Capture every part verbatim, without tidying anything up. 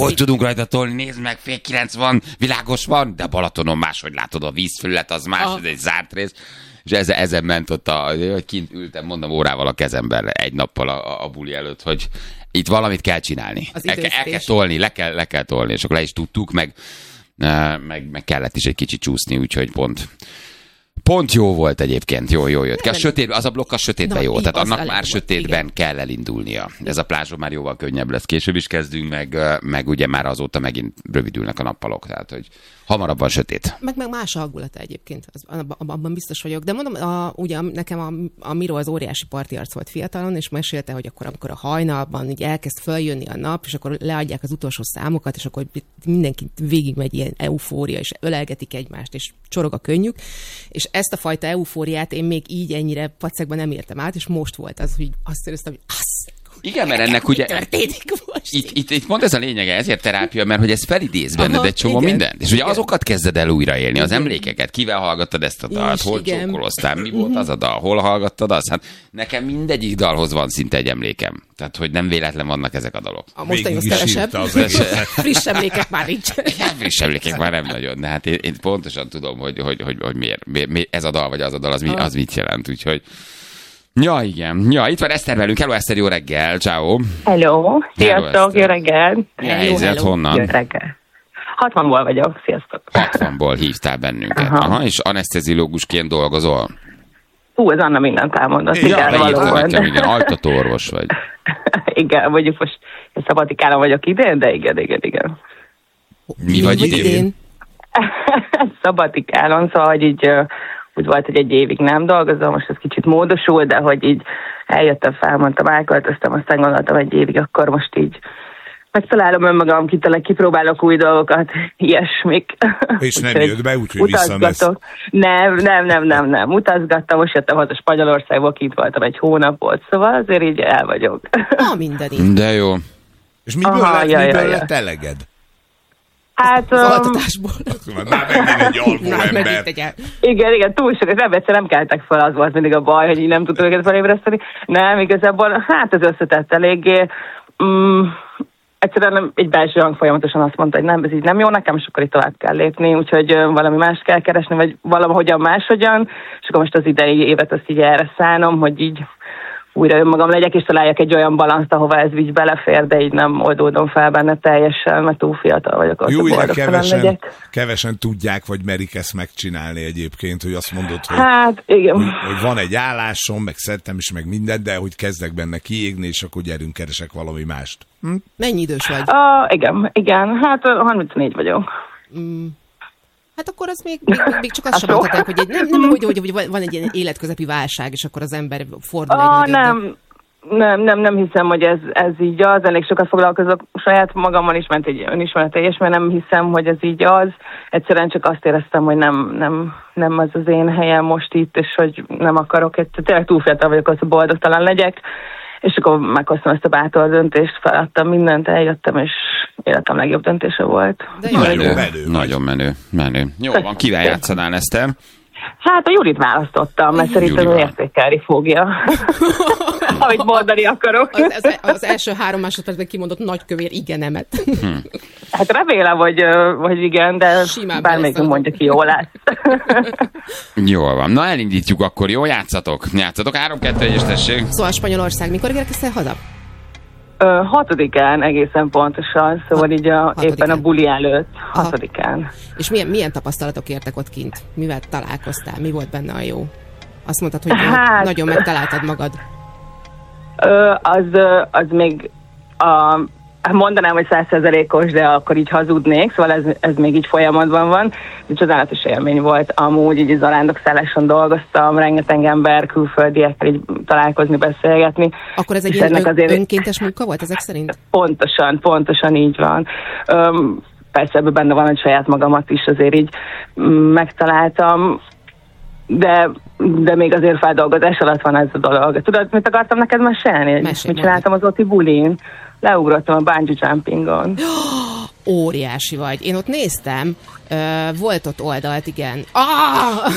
hogy tudunk rajta tolni, nézd meg, fél kilenc van, világos van, de Balatonon máshogy látod, a vízfelület az más, ez egy zárt rész. És ezen, ezen ment ott, a, hogy kint ültem, mondom, órával a kezemben egy nappal a, a buli előtt, hogy itt valamit kell csinálni. El, el kell tolni, le kell, le kell tolni, és akkor le is tudtuk, meg, meg, meg kellett is egy kicsit csúszni, úgyhogy pont... Pont jó volt egyébként, jó, jó jött. A sötét, az a blokk a sötétben jó, tehát annak már sötétben igen. kell elindulnia. Ez a plázson már jóval könnyebb lesz, később is kezdünk, meg, meg ugye már azóta megint rövidülnek a nappalok, tehát hogy hamarabb van sötét. Meg, meg más a hangulata egyébként, az, abban biztos vagyok. De mondom, a, ugye nekem a, a Miro az óriási partiarc volt fiatalon, és mesélte, hogy akkor, amikor a hajnalban így elkezd följönni a nap, és akkor leadják az utolsó számokat, és akkor mindenki végigmegy ilyen eufória, és ölelgetik egymást, és csorog a könnyük. És ezt a fajta eufóriát én még így ennyire pacekban nem értem át, és most volt az, hogy azt éreztem, hogy az. Igen, mert ennek ugye... Itt, itt, itt pont ez a lényege, ezért terápia, mert hogy ez felidéz benned Aha, egy csomó igen, mindent. És ugye igen. azokat kezded el újraélni, az igen. emlékeket. Kivel hallgattad ezt a dalt, is, hol csókoloztál, mi volt az a dal, hol hallgattad azt? Hát nekem mindegyik dalhoz van szinte egy emlékem. Tehát, hogy nem véletlen vannak ezek a dalok. A mostani az kevesebb. Friss emlékek már nincs. Friss emlékek már nem nagyon, de hát én, én pontosan tudom, hogy, hogy, hogy, hogy miért, miért ez a dal, vagy az a dal, az, mi, az mit jelent, úgyhogy... Ja, igen. Ja, itt van Eszter velünk. Hello, Eszter, jó reggel. Ciao. Hello. Sziasztok, jó reggel. Mi a helyzet, honnan? Jó reggel. hatvanból vagyok, sziasztok. hatvanból hívtál bennünket. Aha, Aha és aneszteziológusként dolgozol? Hú, ez Anna mindent elmondott. Ja, igen, valóban. Nekem, igen, altatóorvos vagy. Igen, mondjuk most szabadikálon vagyok idén, de igen, igen, igen. Mi, Mi vagy, vagy idén? idén? Szabadikálon, szóval, hogy így... úgy volt, hogy egy évig nem dolgozom, most ez kicsit módosul, de hogy így eljöttem, felmondtam, elköltöztem, aztán gondoltam egy évig, akkor most így megtalálom önmagam, kitele, kipróbálok új dolgokat, ilyesmik. És nem jött be, úgyhogy visszamész. Nem, nem, nem, nem, nem. Utazgattam, most jöttem haza Spanyolországból, kint voltam egy hónapot, szóval azért így el vagyok. Na, mindenit. De jó. És miből Aha, lett, ja, miből ja, lett ja. eleged? Hát, az um... altatásból. Már megint egy alvó ember. Igen, igen, túl sok. Nem, egyszer nem keltek fel, az volt mindig a baj, hogy így nem tudtuk őket felébreszteni. Nem, igazából, hát ez összetett eléggé. Mm, egyszerűen egy belső hang folyamatosan azt mondta, hogy nem, ez így nem jó nekem, és akkor itt tovább kell lépni, úgyhogy valami más kell keresni, vagy valahogyan máshogyan, és akkor most az idei évet azt így erre szánom, hogy így újra önmagam legyek, és találjak egy olyan balanszt, ahova ez így belefér, de így nem oldódom fel benne teljesen, mert túl fiatal vagyok, azt jó, kevesen, kevesen tudják, vagy merik ezt megcsinálni egyébként, hogy azt mondod, hogy, hát, igen. hogy, hogy van egy állásom, meg szeretem is, meg mindent, de hogy kezdek benne kiégni, és akkor gyerünk, keresek valami mást. Hm? Mennyi idős vagy? Uh, igen, igen, hát harmincnégy vagyok. Mm. Hát akkor az még, még, még csak azt sem mondhatják, hogy egy, nem, nem hogy, hogy, hogy van egy ilyen életközepi válság, és akkor az ember fordul egy ah, nagyot. Nem, nem, nem, nem hiszem, hogy ez, ez így az. Elég sokat foglalkozok saját magammal is, ment egy önismereteljes, mert nem hiszem, hogy ez így az. Egyszerűen csak azt éreztem, hogy nem, nem, nem az az én helyem most itt, és hogy nem akarok, tényleg túl fiatal vagyok, az, hogy boldogtalan legyek. És akkor meghoztam ezt a bátor döntést, feladtam mindent, eljöttem, és életem legjobb döntése volt. De jó, menő, menő, nagyon menő, menő. Jó van, kivel játszanál, Eszter? Hát a Julit választottam, mert szerintem ő értékelni fogja. Amit mondani akarok. Az, az, az első három másodpercben kimondott nagykövér igenemet. Hm. Hát remélem, hogy, hogy igen, de bármelyik mondja ki, jól lesz. Jól van. Na elindítjuk akkor, jó? Játszatok. Játszatok. három kettő egyes tessék. Szóval Spanyolország, mikor érkeztél haza? Ö, hatodikán egészen pontosan, szóval Hat, így a, éppen a buli előtt, hatodikán. És milyen, milyen tapasztalatok értek ott kint? Mivel találkoztál? Mi volt benne a jó? Azt mondtad, hogy hát, nagyon megtaláltad magad. Ö, az, az még a, mondanám, hogy száz százalékos, de akkor így hazudnék, szóval ez, ez még így folyamatban van. Ez csodálatos élmény volt. Amúgy így zarándokszálláson dolgoztam, rengeteg ember, külföldiekkel így találkozni, beszélgetni. Akkor ez egy ilyen ön, azért... önkéntes munka volt ezek szerint? Pontosan, pontosan így van. Öm, persze ebben benne van, hogy saját magamat is azért így megtaláltam, de, de még azért feldolgozás alatt van ez a dolog. Tudod, mit akartam neked mesélni? Mesélj, mit csináltam az Oti bulin? Leugrottam a bungee jumpingon. Óriási vagy. Én ott néztem, uh, volt ott oldalt, igen. Ah!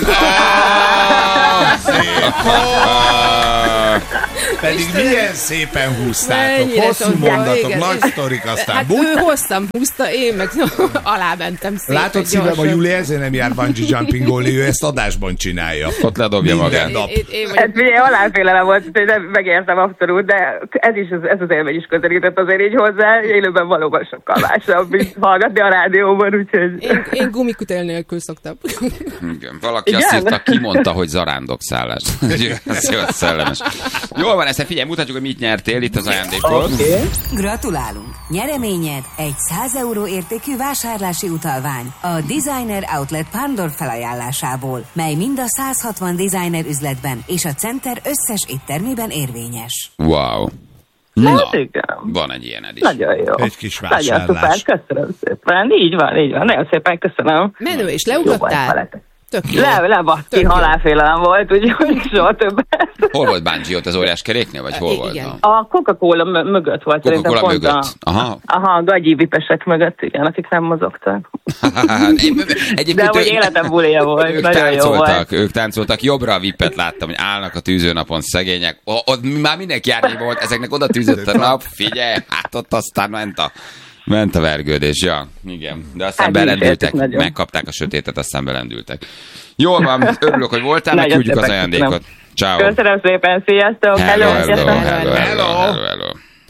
Pedig Istenem. milyen szépen húztátok. Mennyire Hosszú tudják, mondatok, igen. nagy sztorik, aztán Hát bum. ő hosszan húzta, én meg alá mentem szépen. Látod, szívem, a gyorsan. Júli ezért nem jár bungee jumpingolni, ő ezt adásban csinálja. Ott ledobja Minden magát. nap. Én, én, én Hát vagyok. figyelj, halálfélelem volt, hogy nem megértem abszolút, de ez is, ez az élmény is közelített azért így hozzá, élőben valóban sokkal másabb, mint hallgatni a rádióban, úgyhogy... Én, én gumikutél nélkül szoktam. Igen. Valaki Igen? azt írta, kimondta, hogy zarándokszállás. Ez jó, szellemes. Jól van, ezt figyelj, mutatjuk, hogy mit nyertél itt az ajándékot. Oké. Gratulálunk! Nyereményed egy száz euró értékű vásárlási utalvány a Designer Outlet Pándor felajánlásából, mely mind a száz hatvan designer üzletben és a Center összes éttermében érvényes. Wow. Na, Hát igen. van egy ilyened is. Nagyon jó. Egy kis Nagyon vásárlás. szuper, köszönöm szépen. Így van, így van. Nagyon szépen köszönöm. Menő, és Jó volt leugrottál? veletek. Tök jó. Le, lebaszti, Tök jó. halálfélelem volt, úgyhogy soha többet. Hol volt bungee ott az óriás keréknél, vagy hol I- volt? igen. A A Coca-Cola mö- mögött volt. Coca-Cola szerintem pont mögött. A, Aha. aha, a gagyi vipesek mögött, igen, akik nem mozogtak. Egyébként De hogy ők- életem bulia volt, Ők nagyon jó táncoltak, volt. ők táncoltak. Jobbra a vippet láttam, hogy állnak a tűzőnapon szegények. O- Ott már mindenki járni volt, ezeknek oda tűzött a nap. Figyelj, hát ott aztán ment a, ment a vergődés. Ja, igen. De aztán Hát, így belendültek, értük nagyon. megkapták a sötétet, aztán belendültek. Jól van, örülök, hogy voltál, meg Nagyon küldjük az szépen ajándékot. köszönöm. Ciao. Köszönöm szépen, sziasztok! Hello, hello, sziasztok. hello, hello, Hello. hello, hello.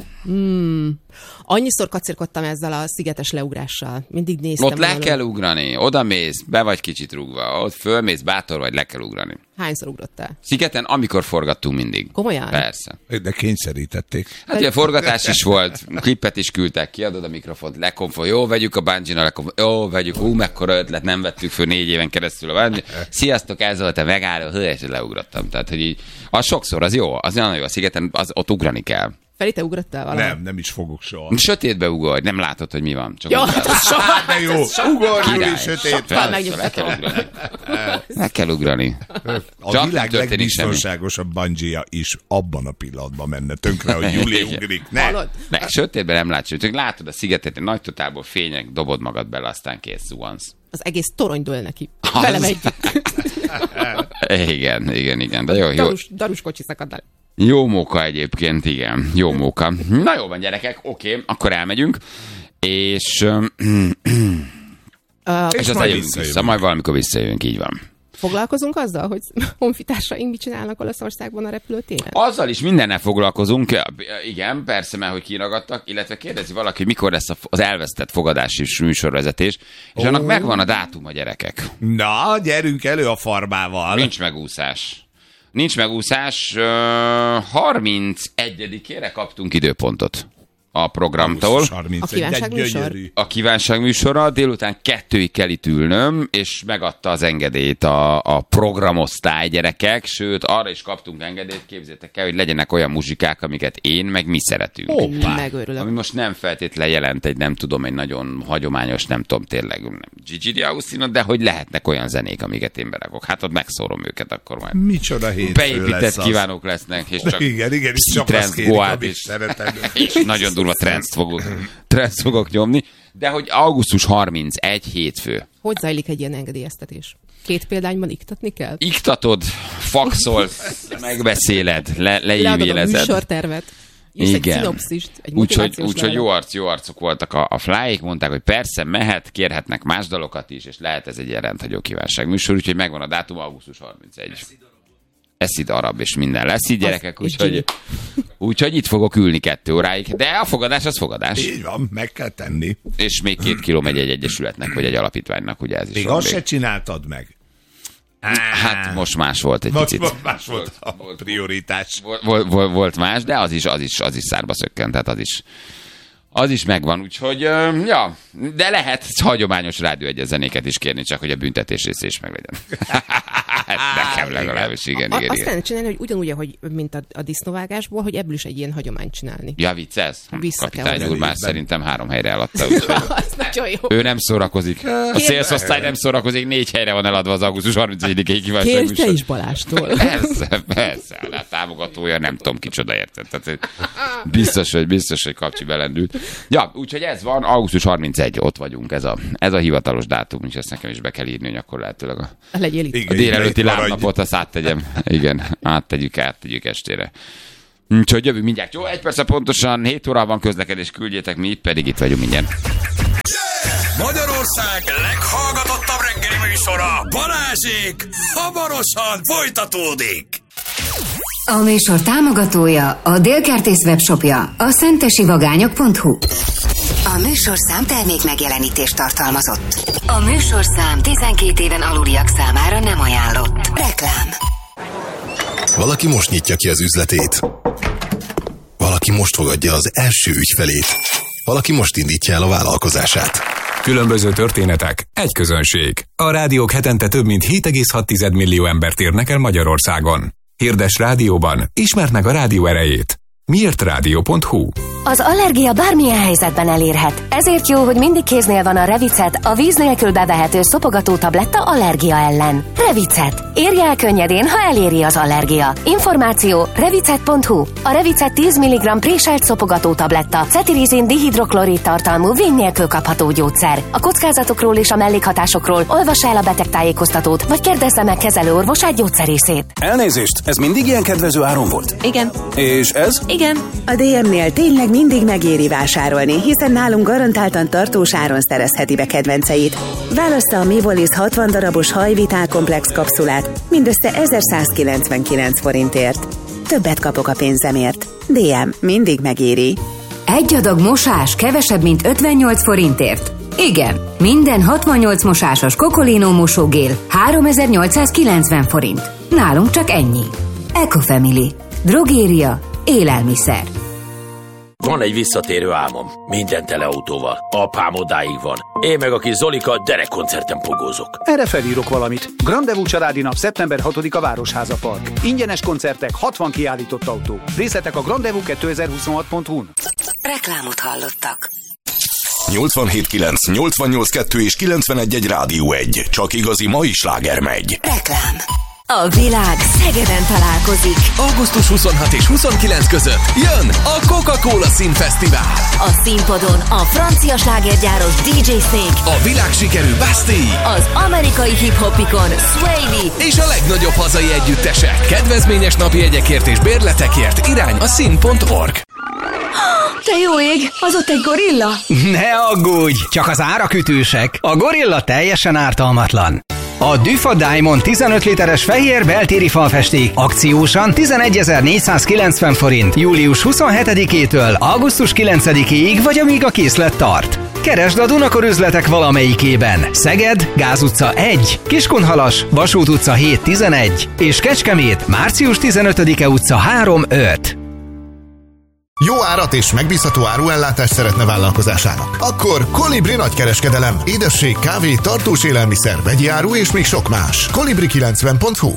Annyiszor kacérkodtam ezzel a szigetes leugrással. Mindig néztem. Ott le volna, kell ugrani, oda mész, be vagy kicsit rúgva, ott fölmész, bátor vagy, le kell ugrani. Hányszor ugrottál? Szigeten, amikor forgattunk mindig. Komolyan? Persze. De kényszerítették. Hát ugye forgatás is volt, klippet is küldtek, kiadod a mikrofont, lekonfol, jó, vegyük a bungee-nal, lekonfol, jó, vegyük, ú, mekkora ötlet, nem vettük föl négy éven keresztül a bungee. Sziasztok, ez volt a megálló, hő, és leugrottam. Tehát, hogy így, az sokszor, az jó, az nagyon jó, a szigeten, az, ott ugrani kell. Feri, te ugrottál valahol? Nem, nem is fogok soha. Sötétbe ugorj, nem látod, hogy mi van. Csak Jó, ott hát állsz. az soha. Hát de jó, ugorj, Júli, Király. sötét. Persze, megnyugtató. le kell ugrani. Le kell ugrani. A Csak világ nem történik semmi. legbiztonságosabb bungee is abban a pillanatban menne tönkre, hogy Júli Igen. ugrik. Ne. Hallod? Meg sötétben nem látsz, csak látod a szigetet, egy nagy totálból fények, dobod magad bele, aztán kész, zuhansz. Az egész torony dől neki. Az- Belemegy. Igen, igen, igen, de jó, jó. Darus, darus kocsi szakad le. Jó móka egyébként, igen. Jó móka. Na jó van, gyerekek, oké, akkor elmegyünk. És, öm, Uh, és aztán majd jövünk visszajövünk. vissza, majd valamikor visszajövünk, így van. foglalkozunk azzal, hogy honfitársaink mit csinálnak Olaszországban a repülőtéren? Azzal is mindennel foglalkozunk, igen, persze, mert hogy kiragadtak, illetve kérdezi valaki, hogy mikor lesz az elvesztett fogadási műsorvezetés, és annak megvan a dátum, a gyerekek. Na, gyerünk elő a farbával. Nincs megúszás. Nincs megúszás. harmincegyedikére kaptunk időpontot a programtól. augusztus harmincegy, A kívánság de műsor? gyönyörű. A kívánság műsorra délután kettőig kell itt ülnöm, és megadta az engedélyt a, a programosztály gyerekek, sőt, arra is kaptunk engedélyt, képzétek el, hogy legyenek olyan muzsikák, amiket én, meg mi szeretünk. Hoppá. Megőrülök. Ami most nem feltétlen jelent egy, nem tudom, egy nagyon hagyományos, nem tudom, tényleg nem Gigi D'Agostino, de hogy lehetnek olyan zenék, amiket én berakok. Hát ott megszórom őket, akkor majd Micsoda hétfő beépített lesz az. kívánók lesznek, és csak Igen, igen, és csak azt pszitrance, kérik, goát, amit és, szeretem. és nagyon durva trendszt fogok, trendszt fogok nyomni. De hogy augusztus harmincegy hétfő. Hogy zajlik egy ilyen engedélyeztetés? Két példányban iktatni kell? Iktatod, faxolsz, megbeszéled, le, Leadod a leívélezed. műsortervet? Írsz egy Igen. szinopszist, egy Úgyhogy motivációs úgy, jó, levelet. arc, jó arcok voltak a, a flyék, mondták, hogy persze, mehet, kérhetnek más dalokat is, és lehet ez egy ilyen rendhagyó kívánság műsor, úgyhogy megvan a dátum, augusztus harmincegy. Eszid arab, és minden lesz így, gyerekek, és úgyhogy, Jimmy. úgyhogy itt fogok ülni kettő óráig. De a fogadás az fogadás. Így van, meg kell tenni. És még két kiló megy egy egyesületnek, vagy egy alapítványnak, ugye ez is Még van azt még. se csináltad meg. Hát most más volt egy Most picit. most más volt a prioritás. Volt, volt, volt, volt más, de az is, az is, az is szárba szökkent, tehát az is, az is megvan, úgyhogy, ö, ja, de lehet hagyományos rádió egyes zenéket is kérni, csak hogy a büntetés része is meglegyen. Nekem Nekem legalábbis, igen, a, igen, azt igen. kellene csinálni, hogy ugyanúgy, ahogy, mint a, a disznóvágásból, hogy ebből is egy ilyen hagyományt csinálni. Ja, vicces? Vissza kell Kapitány úr hozni. már szerintem három helyre eladta. Úgyhogy Az nagyon jó. ő nem szórakozik. A szélszosztály nem szórakozik, négy helyre van eladva az augusztus harmincegyedikéig kívánság Kérd te is Balástól. Persze, persze. A támogatója nem tudom kicsoda, érted. Tehát biztos, hogy biztos, hogy kapcsi belendült. Ja, úgyhogy ez van, augusztus harmincegy, ott vagyunk, ez a, ez a hivatalos dátum, és ezt nekem is be kell írni, hogy akkor lehetőleg a, Legyél itt. a délelőtti lábnapot, azt áttegyem. Igen, áttegyük, áttegyük estére. Úgyhogy jövünk mindjárt. Jó, egy perc pontosan, hét órában közlekedés, küldjétek, mi pedig itt vagyunk mindjárt. Magyarország leghallgatottabb reggeli műsora, Balázsék, hamarosan folytatódik. A műsor támogatója a Délkertész webshopja, a szentesivagányok pont hu. A műsorszám termék megjelenítést tartalmazott. A műsorszám tizenkét éven aluliak számára nem ajánlott. Reklám. Valaki most nyitja ki az üzletét. Valaki most fogadja az első ügyfelét. Valaki most indítja el a vállalkozását. Különböző történetek, egy közönség. A rádiók hetente több mint hét egész hat millió embert érnek el Magyarországon. Hirdes rádióban, ismerd meg a rádió erejét. miért rádió pont hu. Az allergia bármilyen helyzetben elérhet. Ezért jó, hogy mindig kéznél van a Revicet, a víz nélkül bevehető szopogató tabletta allergia ellen. Revicet. Érj el könnyedén, ha eléri az allergia. Információ revicet pont hu. A Revicet tíz milligramm préselt szopogató tabletta cetirizin dihidroklorid tartalmú víz nélkül kapható gyógyszer. A kockázatokról és a mellékhatásokról olvassa el a betegtájékoztatót, vagy kérdezze meg kezelőorvosát, gyógyszerészét. Elnézést, ez mindig ilyen kedvező áron volt? Igen. És ez? Igen. A dé em-nél tényleg mindig megéri vásárolni, hiszen nálunk garantáltan tartós áron szerezheti be kedvenceit. Válassza a Mivolis hatvan darabos hajvitálkomplex kapszulát mindössze ezerszázkilencvenkilenc forintért. Többet kapok a pénzemért. dé em mindig megéri. Egy adag mosás kevesebb, mint ötvennyolc forintért. Igen, minden hatvannyolc mosásos Kokolino mosógél háromezer-nyolcszázkilencven forint. Nálunk csak ennyi. Ecofamily. Drogéria. Élelmiszer. Van egy visszatérő álmom. Minden tele autóval. Apám odáig van. Én meg a kis Zolika derekkoncerten pogózok. Erre felírok valamit. Grandevú családi nap szeptember hatodika Városháza Park. Ingyenes koncertek, hatvan kiállított autó. Részletek a grandevú kétezer-huszonhat pont hu-n. Reklámot hallottak. nyolcvanhét kilenc, nyolcvannyolc kettő és kilencvenegy egy Rádió egy. Csak igazi mai sláger megy. Reklám. A világ Szegeden találkozik. augusztus huszonhat és huszonkilenc között jön a Coca-Cola Színfesztivál. A színpadon a francia slágergyáros dé dzsé Snake, A világsikerű Bastille, az amerikai hip-hopikon Sway Lee és a legnagyobb hazai együttesek. Kedvezményes napi jegyekért és bérletekért irány a szín pont org. Te jó ég, az ott egy gorilla? Ne aggódj, csak az árak ütősek. A gorilla teljesen ártalmatlan. A Düfa Diamond tizenöt literes fehér beltéri falfesték akciósan tizenegyezer-négyszázkilencven forint július huszonhetedikétől augusztus kilencedikéig, vagy amíg a készlet tart. Keresd a Dunakor üzletek valamelyikében. Szeged, Gáz utca egy, Kiskunhalas, Vasút utca hét tizenegy és Kecskemét, március tizenötödike utca három öt. Jó árat és megbízható áruellátást szeretne vállalkozásának? Akkor Kolibri nagykereskedelem. Édesség, kávé, tartós élelmiszer, vegyi áru és még sok más. kolibri kilencven pont hu.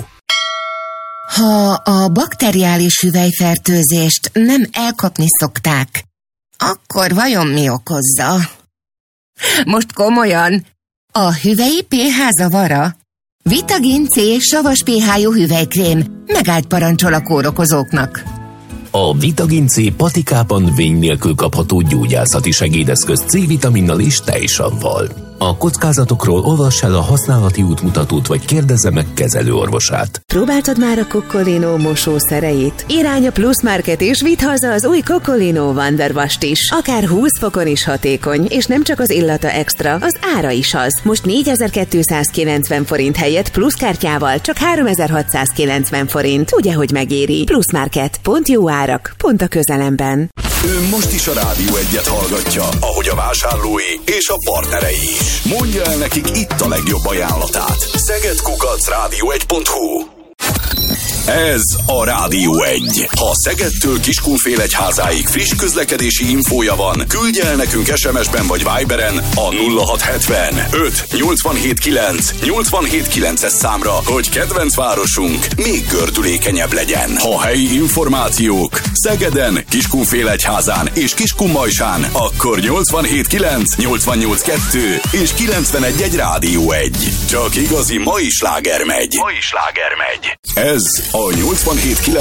Ha a bakteriális hüvelyfertőzést nem elkapni szokták, akkor vajon mi okozza? Most komolyan, a hüvelyi pé há zavara? Vitagin C savas pé há-jú hüvelykrém megállt parancsol a kórokozóknak. A Vitagin C patikában vény nélkül kapható gyógyászati segédeszköz C-vitaminnal és tejsavval. A kockázatokról olvass el a használati útmutatót, vagy kérdezze meg kezelőorvosát. Próbáltad már a Cocolino mosószereit? Irány a Plus Market és vidd haza az új Cocolino Wonder Wash-t is. Akár húsz fokon is hatékony, és nem csak az illata extra, az ára is az. Most négyezer-kétszázkilencven forint helyett plusz kártyával csak háromezer-hatszázkilencven forint. Ugye, hogy megéri? Plus Market. Pont jó árak, pont a közelemben. Ő most is a Rádió egyet hallgatja, ahogy a vásárlói és a partnerei is. Mondja el nekik itt a legjobb ajánlatát. Szeged kukac rádió egy pont hu. Ez a Rádió egy. Ha Szegedtől Kiskunfélegyházáig friss közlekedési infója van, küldje el nekünk es em es-ben vagy Viberen a nulla hat hetven öt nyolcvanhét kilenc nyolcvanhét kilences számra, hogy kedvenc városunk még gördülékenyebb legyen. Ha helyi információk Szegeden, Kiskunfélegyházán és Kiskunmajsán, akkor nyolcvanhét kilenc nyolcvannyolc kettő és kilencvenegy egy Rádió egy. Csak igazi mai sláger megy. Mai sláger megy. Ez a nyolcvanhét kilenc